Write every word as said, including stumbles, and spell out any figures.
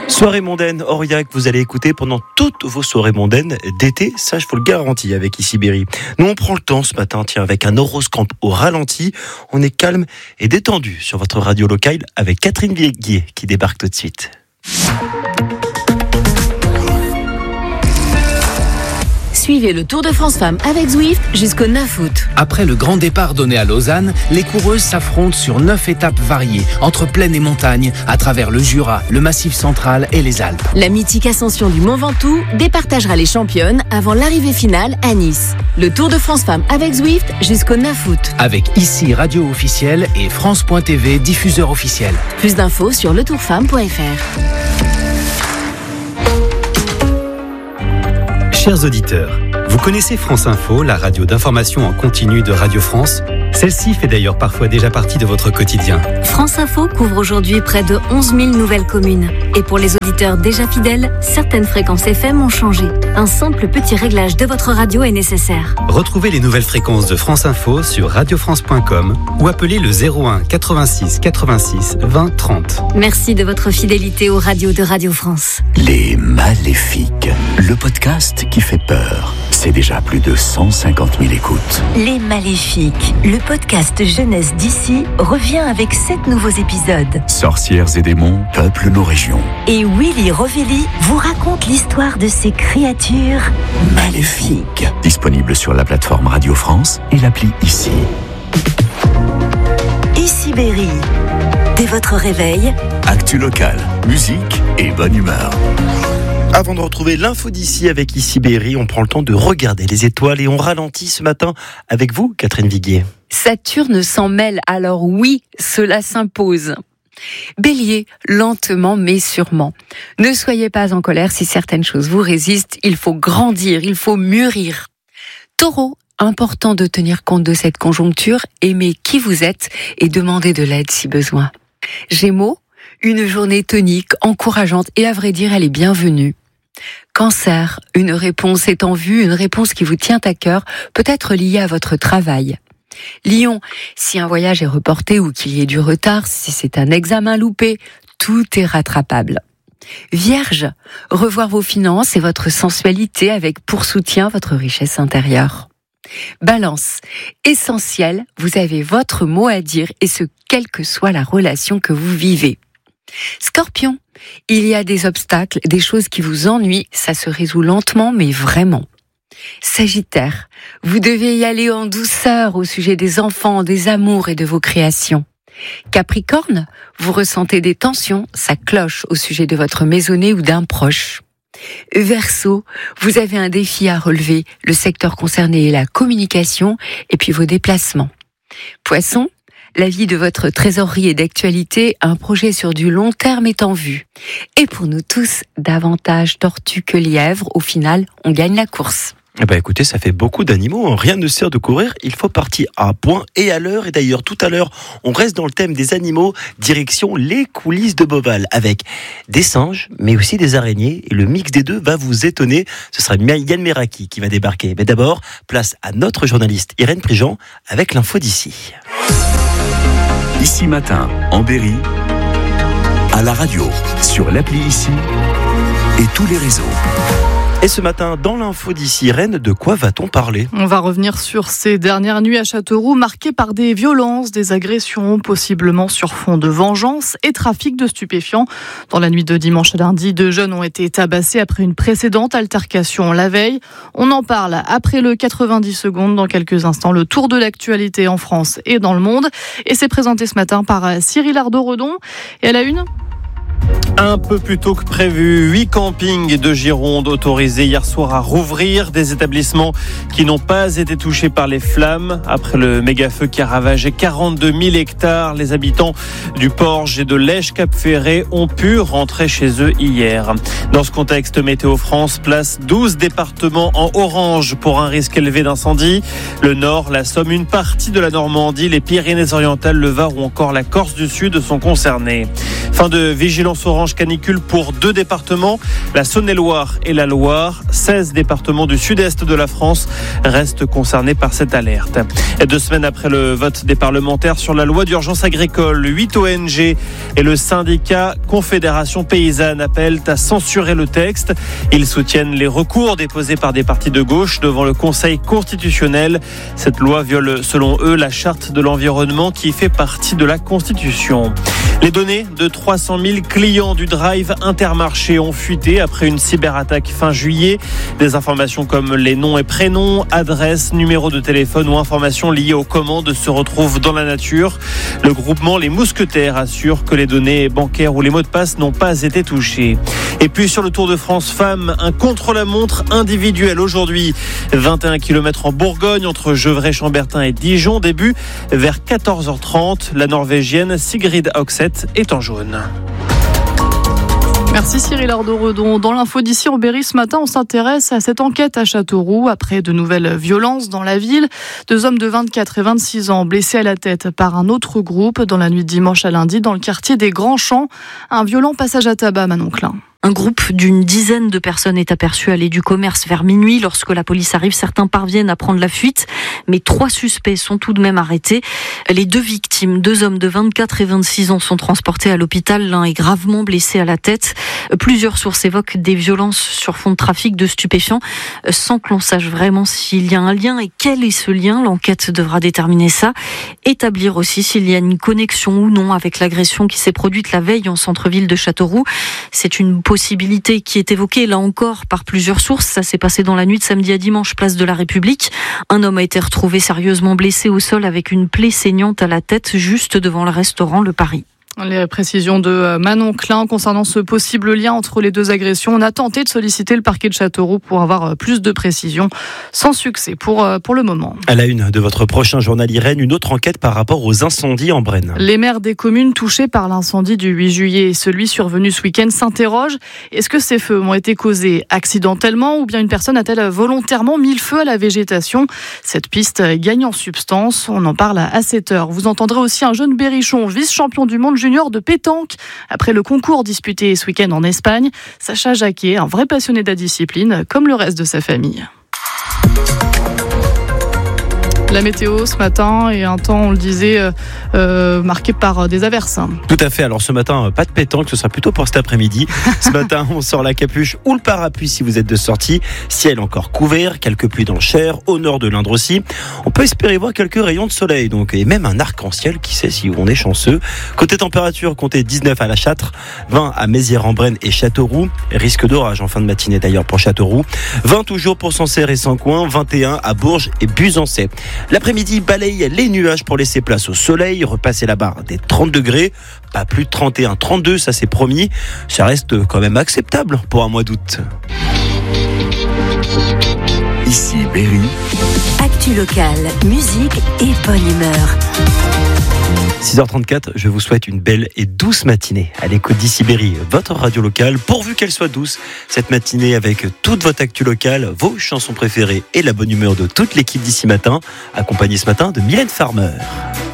Soirée mondaine, Aurillac, vous allez écouter pendant toutes vos soirées mondaines d'été, ça je vous le garantis avec Ici Berry. Nous on prend le temps ce matin, tiens, avec un horoscope au ralenti, on est calme et détendu sur votre radio locale avec Catherine Viguier qui débarque tout de suite. Suivez le Tour de France Femmes avec Zwift jusqu'au neuf août. Après le grand départ donné à Lausanne, les coureuses s'affrontent sur neuf étapes variées, entre plaine et montagne, à travers le Jura, le Massif central et les Alpes. La mythique ascension du Mont Ventoux départagera les championnes avant l'arrivée finale à Nice. Le Tour de France Femmes avec Zwift jusqu'au neuf août. Avec ici radio officielle et France point T V diffuseur officiel. Plus d'infos sur le tour femme point f r. Chers auditeurs, vous connaissez France Info, la radio d'information en continu de Radio France ? Celle-ci fait d'ailleurs parfois déjà partie de votre quotidien. France Info couvre aujourd'hui près de onze mille nouvelles communes. Et pour les auditeurs déjà fidèles, certaines fréquences F M ont changé. Un simple petit réglage de votre radio est nécessaire. Retrouvez les nouvelles fréquences de France Info sur radio france point com ou appelez le zéro un quatre-vingt-six quatre-vingt-six vingt trente. Merci de votre fidélité aux radios de Radio France. Les Maléfiques, le podcast qui fait peur. C'est déjà plus de cent cinquante mille écoutes. Les Maléfiques, le podcast jeunesse d'ici, revient avec sept nouveaux épisodes. Sorcières et démons peuplent nos régions. Et Willy Rovelli vous raconte l'histoire de ces créatures maléfiques. Disponible sur la plateforme Radio France et l'appli Ici. Ici Berry. Dès votre réveil, actu local, musique et bonne humeur. Avant de retrouver l'info d'ici avec Ici Berry, on prend le temps de regarder les étoiles et on ralentit ce matin avec vous, Catherine Viguier. Saturne s'en mêle, alors oui, cela s'impose. Bélier, lentement mais sûrement. Ne soyez pas en colère si certaines choses vous résistent, il faut grandir, il faut mûrir. Taureau, important de tenir compte de cette conjoncture, aimez qui vous êtes et demandez de l'aide si besoin. Gémeaux, une journée tonique, encourageante et à vrai dire, elle est bienvenue. Cancer, une réponse est en vue, une réponse qui vous tient à cœur, peut être liée à votre travail. Lion, si un voyage est reporté ou qu'il y ait du retard, si c'est un examen loupé, tout est rattrapable. Vierge, revoir vos finances et votre sensualité avec pour soutien votre richesse intérieure. Balance, essentiel, vous avez votre mot à dire et ce, quelle que soit la relation que vous vivez. Scorpion, il y a des obstacles, des choses qui vous ennuient, ça se résout lentement mais vraiment. Sagittaire, vous devez y aller en douceur au sujet des enfants, des amours et de vos créations. Capricorne, vous ressentez des tensions, ça cloche au sujet de votre maisonnée ou d'un proche. Verseau, vous avez un défi à relever, le secteur concerné est la communication et puis vos déplacements. Poisson, la vie de votre trésorerie est d'actualité, un projet sur du long terme est en vue. Et pour nous tous, davantage tortue que lièvre, au final, on gagne la course. Eh ben écoutez, ça fait beaucoup d'animaux, rien ne sert de courir, il faut partir à point et à l'heure. Et d'ailleurs, tout à l'heure, on reste dans le thème des animaux, direction les coulisses de Beauval, avec des singes, mais aussi des araignées. Et le mix des deux va vous étonner, ce sera Yann Meraki qui va débarquer. Mais d'abord, place à notre journaliste Irène Prigent avec l'info d'ici. Ici matin, en Berry, à la radio, sur l'appli Ici et tous les réseaux. Et ce matin, dans l'info d'ici, Irène, de quoi va-t-on parler ? On va revenir sur ces dernières nuits à Châteauroux, marquées par des violences, des agressions, possiblement sur fond de vengeance et trafic de stupéfiants. Dans la nuit de dimanche à lundi, deux jeunes ont été tabassés après une précédente altercation la veille. On en parle après le quatre-vingt-dix secondes. Dans quelques instants, le tour de l'actualité en France et dans le monde. Et c'est présenté ce matin par Cyril Ardo-Redon. Et à la une ? Un peu plus tôt que prévu, huit campings de Gironde autorisés hier soir à rouvrir, des établissements qui n'ont pas été touchés par les flammes. Après le méga-feu qui a ravagé quarante-deux mille hectares, les habitants du Porge et de Lège-Cap-Ferré ont pu rentrer chez eux hier. Dans ce contexte, Météo France place douze départements en orange pour un risque élevé d'incendie. Le Nord, la Somme, une partie de la Normandie, les Pyrénées-Orientales, le Var ou encore la Corse du Sud sont concernés. Fin de vigilance orange franche canicule pour deux départements, la Saône-et-Loire et la Loire. seize départements du sud-est de la France restent concernés par cette alerte. Et deux semaines après le vote des parlementaires sur la loi d'urgence agricole, huit O N G et le syndicat Confédération Paysanne appellent à censurer le texte. Ils soutiennent les recours déposés par des partis de gauche devant le Conseil constitutionnel. Cette loi viole, selon eux, la charte de l'environnement qui fait partie de la Constitution. Les données de trois cent mille clients du Drive Intermarché ont fuité après une cyberattaque fin juillet. Des informations comme les noms et prénoms, adresses, numéros de téléphone ou informations liées aux commandes se retrouvent dans la nature. Le groupement Les Mousquetaires assure que les données bancaires ou les mots de passe n'ont pas été touchés. Et puis sur le Tour de France femmes, un contre-la-montre individuel aujourd'hui. vingt et un kilomètres en Bourgogne entre Gevrey-Chambertin et Dijon. Début vers quatorze heures trente. La Norvégienne Sigrid Hogseth est en jaune. Merci Cyril Ardo-Redon. Dans l'info d'ici au Berry ce matin, on s'intéresse à cette enquête à Châteauroux après de nouvelles violences dans la ville. Deux hommes de vingt-quatre et vingt-six ans blessés à la tête par un autre groupe dans la nuit de dimanche à lundi dans le quartier des Grands Champs. Un violent passage à tabac, Manon Klein. Un groupe d'une dizaine de personnes est aperçu aller du commerce vers minuit. Lorsque la police arrive, certains parviennent à prendre la fuite, mais trois suspects sont tout de même arrêtés. Les deux victimes, deux hommes de vingt-quatre et vingt-six ans, sont transportés à l'hôpital. L'un est gravement blessé à la tête. Plusieurs sources évoquent des violences sur fond de trafic de stupéfiants, sans que l'on sache vraiment s'il y a un lien et quel est ce lien. L'enquête devra déterminer ça. Établir aussi s'il y a une connexion ou non avec l'agression qui s'est produite la veille en centre-ville de Châteauroux. C'est une possibilité qui est évoquée là encore par plusieurs sources. Ça s'est passé dans la nuit de samedi à dimanche, place de la République. Un homme a été retrouvé sérieusement blessé au sol avec une plaie saignante à la tête juste devant le restaurant Le Paris. Les précisions de Manon Klein concernant ce possible lien entre les deux agressions. On a tenté de solliciter le parquet de Châteauroux pour avoir plus de précisions, sans succès pour, pour le moment. À la une de votre prochain journal Irène, une autre enquête par rapport aux incendies en Brenne. Les maires des communes touchées par l'incendie du huit juillet et celui survenu ce week-end s'interrogent. Est-ce que ces feux ont été causés accidentellement ou bien une personne a-t-elle volontairement mis le feu à la végétation? Cette piste gagne en substance. On en parle à sept heures. Vous entendrez aussi un jeune berrichon, vice-champion du monde junior de pétanque. Après le concours disputé ce week-end en Espagne, Sacha Jacquet, un vrai passionné de la discipline, comme le reste de sa famille. La météo ce matin et un temps, on le disait, euh, euh, marqué par des averses. Tout à fait. Alors ce matin, pas de pétanque, ce sera plutôt pour cet après-midi. Ce matin, on sort la capuche ou le parapluie si vous êtes de sortie. Ciel encore couvert, quelques pluies dans le Cher, au nord de l'Indre aussi. On peut espérer voir quelques rayons de soleil, donc, et même un arc-en-ciel, qui sait si on est chanceux. Côté température, comptez dix-neuf à La Châtre, vingt à Mézières-en-Brenne et Châteauroux. Risque d'orage en fin de matinée d'ailleurs pour Châteauroux. vingt toujours pour Sancerre et Sancoin, vingt et un à Bourges et Buzançais. L'après-midi balaye les nuages pour laisser place au soleil, repasser la barre des trente degrés, pas plus de trente et un, trente-deux, ça c'est promis. Ça reste quand même acceptable pour un mois d'août. Ici Berry. Actu locale, musique et bonne humeur. six heures trente-quatre, je vous souhaite une belle et douce matinée à l'écoute d'Ici Berry, votre radio locale, pourvu qu'elle soit douce. Cette matinée avec toute votre actu locale, vos chansons préférées et la bonne humeur de toute l'équipe d'Ici Matin, accompagnée ce matin de Mylène Farmer.